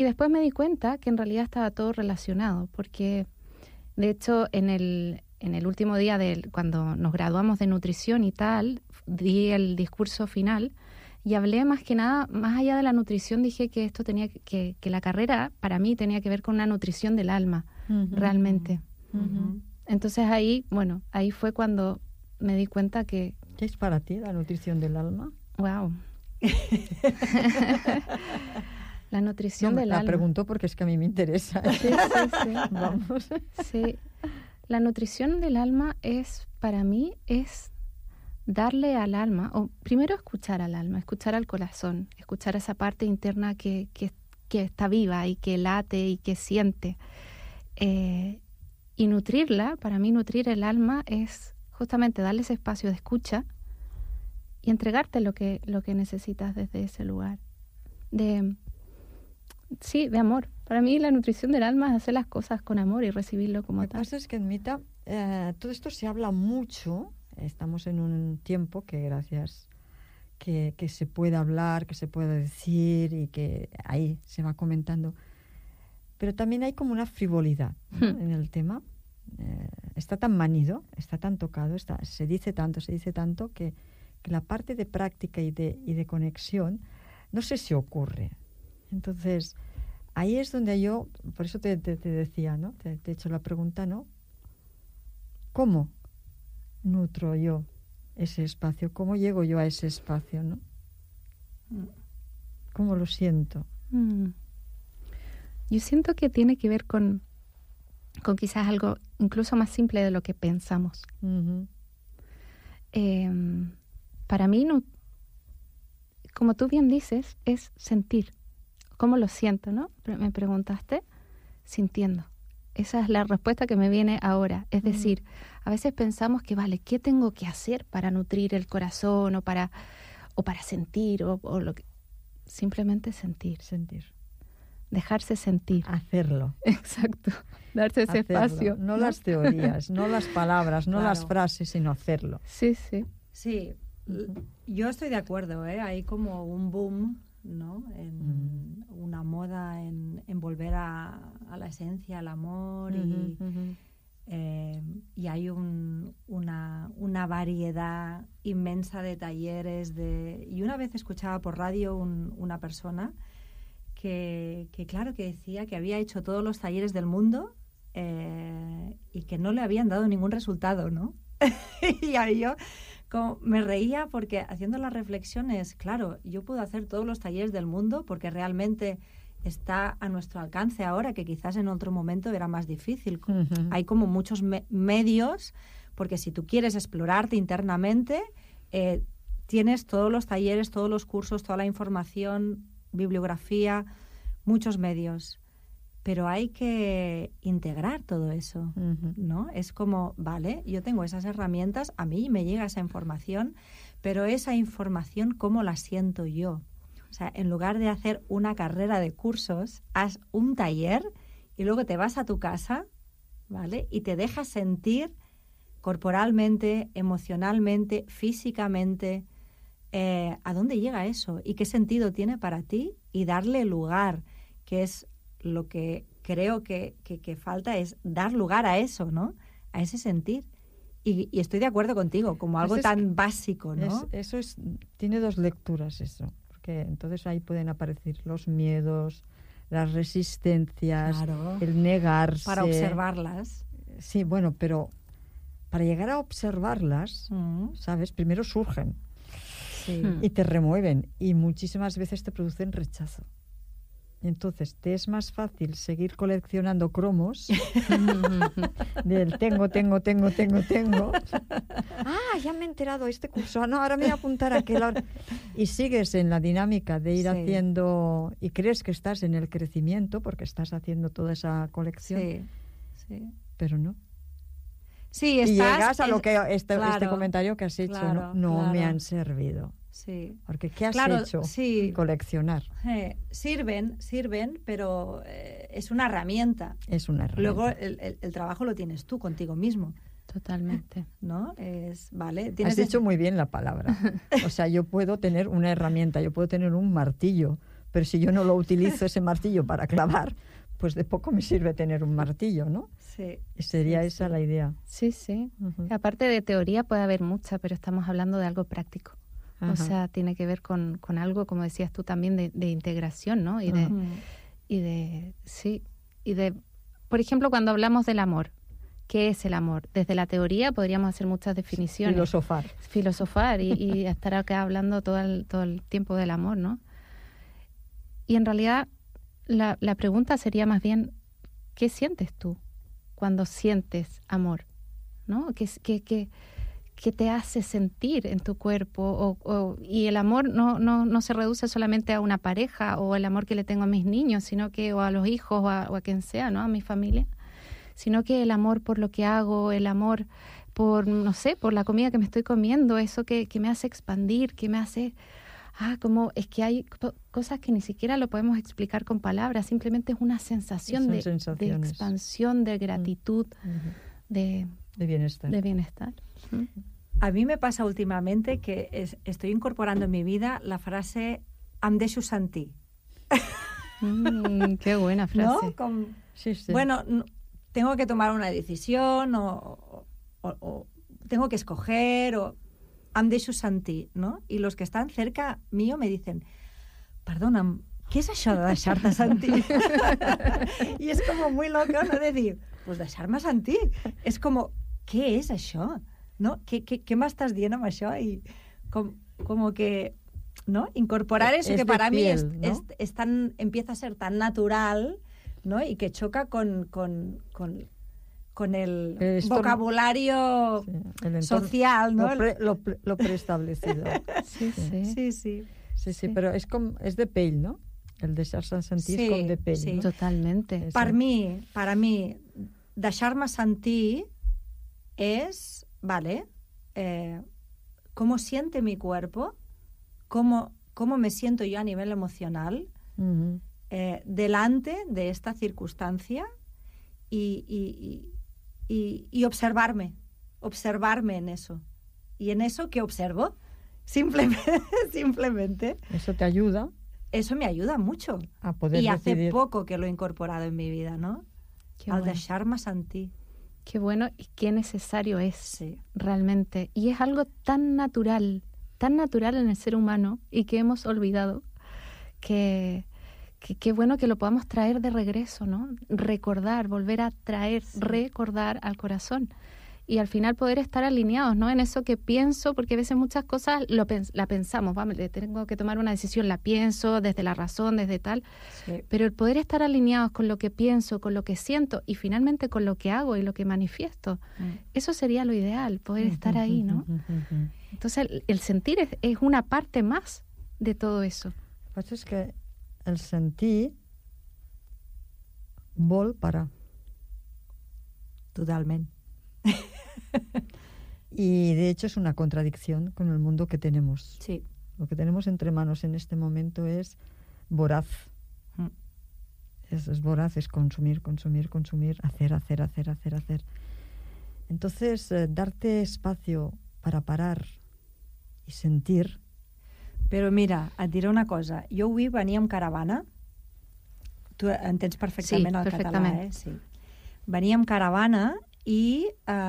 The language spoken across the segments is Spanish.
Y después me di cuenta que en realidad estaba todo relacionado, porque de hecho en el último día cuando nos graduamos de nutrición y tal, di el discurso final y hablé más que nada, más allá de la nutrición, dije que esto tenía que la carrera para mí tenía que ver con una nutrición del alma, realmente. Entonces ahí fue cuando me di cuenta que... ¿Qué es para ti la nutrición del alma? Wow. La nutrición del alma. La pregunto porque es que a mí me interesa. Sí. Vamos. Sí. La nutrición del alma para mí es darle al alma, o primero escuchar al alma, escuchar al corazón, escuchar esa parte interna que está viva y que late y que siente. Y nutrirla, para mí nutrir el alma es justamente darle ese espacio de escucha y entregarte lo que necesitas desde ese lugar. De amor. Para mí la nutrición del alma es hacer las cosas con amor y recibirlo como tal. Lo que pasa es que, Mita, todo esto se habla mucho. Estamos en un tiempo que gracias que se puede hablar, que se puede decir y que ahí se va comentando. Pero también hay como una frivolidad, ¿no? En el tema. Está tan manido, está tan tocado, se dice tanto que la parte de práctica y de conexión no sé si ocurre. Entonces, ahí es donde yo, por eso te decía, ¿no? Te he hecho la pregunta, ¿no? ¿Cómo nutro yo ese espacio? ¿Cómo llego yo a ese espacio, no? ¿Cómo lo siento? Yo siento que tiene que ver con quizás algo incluso más simple de lo que pensamos. Para mí, como tú bien dices, es sentir. ¿Cómo lo siento, no? Me preguntaste, sintiendo. Esa es la respuesta que me viene ahora. Es decir, a veces pensamos que, vale, ¿qué tengo que hacer para nutrir el corazón o para sentir o lo que... Simplemente sentir. Dejarse sentir. Hacerlo. Exacto. Darse ese espacio. No las teorías, no las palabras, no las frases, sino hacerlo. Sí. Sí, yo estoy de acuerdo, ¿eh? Hay como un boom, ¿no? En una moda en volver a la esencia, al amor y hay una variedad inmensa de talleres y una vez escuchaba por radio una persona que claro, que decía que había hecho todos los talleres del mundo y que no le habían dado ningún resultado, ¿no? Y ahí yo como me reía porque haciendo las reflexiones, claro, yo puedo hacer todos los talleres del mundo porque realmente está a nuestro alcance ahora, que quizás en otro momento era más difícil. Hay como muchos medios, porque si tú quieres explorarte internamente, tienes todos los talleres, todos los cursos, toda la información, bibliografía, muchos medios. Pero hay que integrar todo eso, ¿no? Es como, vale, yo tengo esas herramientas, a mí me llega esa información, pero esa información, ¿cómo la siento yo? O sea, en lugar de hacer una carrera de cursos, haz un taller y luego te vas a tu casa, ¿vale? Y te dejas sentir corporalmente, emocionalmente, físicamente, ¿a dónde llega eso? ¿Y qué sentido tiene para ti? Y darle lugar, que es lo que creo que falta, es dar lugar a eso, ¿no? A ese sentir. Y estoy de acuerdo contigo, como algo tan básico, ¿no? Tiene dos lecturas eso, porque entonces ahí pueden aparecer los miedos, las resistencias, claro, el negarse. Para observarlas. Sí, bueno, pero para llegar a observarlas, ¿sabes? Primero surgen y te remueven y muchísimas veces te producen rechazo. Entonces, te es más fácil seguir coleccionando cromos del tengo. Ya me he enterado de este curso. No, ahora me voy a apuntar a aquel. Y sigues en la dinámica de ir haciendo, y crees que estás en el crecimiento porque estás haciendo toda esa colección. Sí. Pero no. Sí, y llegas a lo que este comentario que has hecho, claro, no me han servido. Sí. Porque ¿qué has hecho? Sí. Coleccionar. Sirven, pero es una herramienta. Es una herramienta. Luego el trabajo lo tienes tú contigo mismo. Totalmente. ¿No? Vale. Has dicho muy bien la palabra. O sea, yo puedo tener una herramienta, yo puedo tener un martillo, pero si yo no lo utilizo ese martillo para clavar, pues de poco me sirve tener un martillo, ¿no? Sí. Y sería esa la idea. Sí, sí. Ujú. Aparte de teoría puede haber mucha, pero estamos hablando de algo práctico. Ajá. O sea, tiene que ver con algo, como decías tú también, de integración, ¿no? Y de, por ejemplo, cuando hablamos del amor, ¿qué es el amor? Desde la teoría podríamos hacer muchas definiciones. Filosofar y estar acá hablando todo el tiempo del amor, ¿no? Y en realidad la pregunta sería más bien, ¿qué sientes tú cuando sientes amor? ¿No? ¿Qué te hace sentir en tu cuerpo? Y el amor no se reduce solamente a una pareja o el amor que le tengo a mis niños, sino que o a los hijos o a quien sea, ¿no? A mi familia. Sino que el amor por lo que hago, el amor por, no sé, por la comida que me estoy comiendo, eso que me hace expandir, que me hace... como es que hay cosas que ni siquiera lo podemos explicar con palabras, simplemente es una sensación de expansión, de gratitud, de bienestar. De bienestar. A mí me pasa últimamente que estoy incorporando en mi vida la frase em deixo sentir. Qué buena frase. ¿No? Sí. Bueno, tengo que tomar una decisión o tengo que escoger o em deixo sentir, ¿no? Y los que están cerca mío me dicen, perdona, ¿qué es això de deixar-te sentir? Y es como muy loco, ¿no? Decir, pues deixar-me sentir. Es como, ¿qué es això? ¿No? ¿Qué m'estàs dient amb això? Y como que, ¿no? Incorporar eso que para mí empieza a ser tan natural, ¿no? Y que choca con el vocabulario el social, ¿no? Lo preestablecido. Sí, pero es de pell, ¿no? El deixar-se sentir és com de pell, sí. ¿no? Totalmente. Per mi, deixar-me sentir es, vale, cómo siente mi cuerpo, cómo me siento yo a nivel emocional delante de esta circunstancia y observarme en eso. Y en eso que observo, simplemente. Eso te ayuda. Eso me ayuda mucho. A poder hace decidir. poco que lo he incorporado en mi vida, ¿no? Al deixar-me sentir. Qué bueno y qué necesario es realmente. Y es algo tan natural en el ser humano y que hemos olvidado que qué bueno que lo podamos traer de regreso, ¿no? Recordar, volver a traer, recordar al corazón. Y al final poder estar alineados, ¿no? En eso que pienso, porque a veces muchas cosas la pensamos, vamos, tengo que tomar una decisión, la pienso desde la razón, desde tal, pero el poder estar alineados con lo que pienso, con lo que siento y finalmente con lo que hago y lo que manifiesto, eso sería lo ideal, poder estar ahí, ¿no? Entonces el sentir es una parte más de todo eso. Lo que pasa es que el sentir vol parar. Totalmente. Y de hecho es una contradicción con el mundo que tenemos. Sí. Lo que tenemos entre manos en este momento es voraz. Es voraz, es consumir, hacer. Entonces, darte espacio para parar y sentir. Però mira, et diré una cosa. Jo avui venia amb caravana. Tu entens perfectament el català, eh? Sí. Venia amb caravana i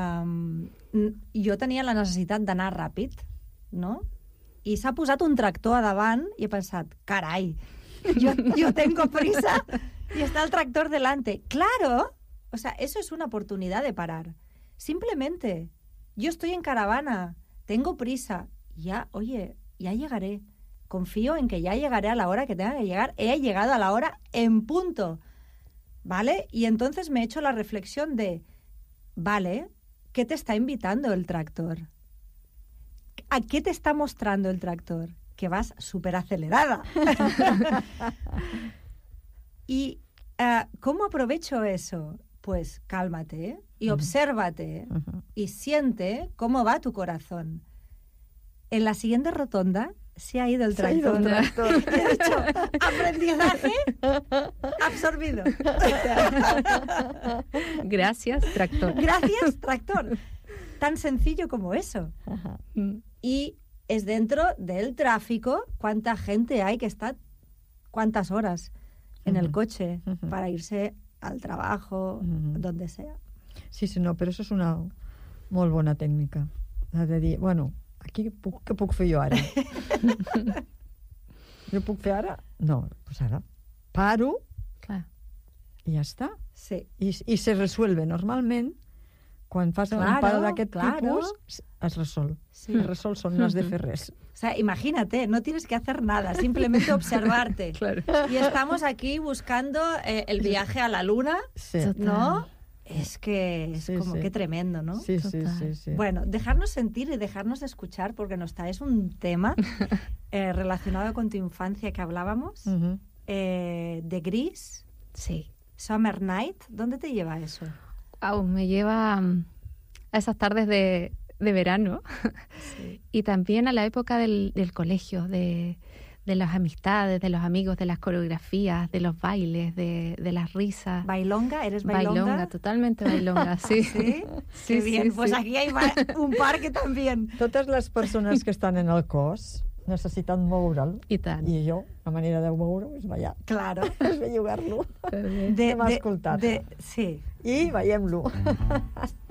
jo tenia la necessitat d'anar ràpid, no? I s'ha posat un tractor a davant i he pensat, carai, yo tengo prisa y está el tractor delante. Claro, o sea, eso es una oportunidad de parar. Simplemente, yo estoy en caravana, tengo prisa, ya, oye, ya llegaré. Confío en que ya llegaré a la hora que tenga que llegar. He llegado a la hora en punto, ¿vale? Y entonces me he hecho la reflexión de, vale, ¿qué te está invitando el tractor? ¿A qué te está mostrando el tractor? Que vas súper acelerada. ¿Y cómo aprovecho eso? Pues cálmate y obsérvate y siente cómo va tu corazón. En la siguiente rotonda se ha ido el tractor. He dicho, aprendizaje absorbido. Gracias, tractor. Gracias, tractor. Tan sencillo como eso. Y es dentro del tráfico, cuánta gente hay que está cuántas horas en el coche Ujú. para irse al trabajo, Ujú. donde sea. Sí, sí, no, però això és una molt bona tècnica. La de dir, bueno, aquí què puc fer jo ara? Jo puc fer ara? No, doncs ara paro Claro. i ja està. Sí. I se resuelve. Normalment, quan fas un Claro, paro d'aquest claro. tipus, es resol. Sí. Es resol, són no has de fer res. O sea, imagínate, no tienes que hacer nada, simplemente observarte. Claro. Y estamos aquí buscando el viaje a la luna, Sí, Total. ¿no? Es que es Sí, como sí. que tremendo, ¿no? sí, sí, Total. sí, sí. Bueno, dejarnos sentir y dejarnos escuchar, porque nos traes un tema relacionado con tu infancia que hablábamos, Ujú. de Gris, Sí. Summer Night. ¿Dónde te lleva eso? Wow, me lleva a esas tardes de verano y también a la época del colegio, de las amistades, de los amigos, de las coreografías, de los bailes, de las risas. ¿Bailonga? ¿Eres bailonga? Totalmente bailonga, sí. ¿Sí? Sí, Qué bien, sí, pues sí. aquí hay un par que también. Totes les persones que estan en el cos necessiten moure'l. I tant. I jo, la manera de moure-ho és ballar. Claro. És bellugar-lo. De, Hem escoltat. sí. I veiem-lo.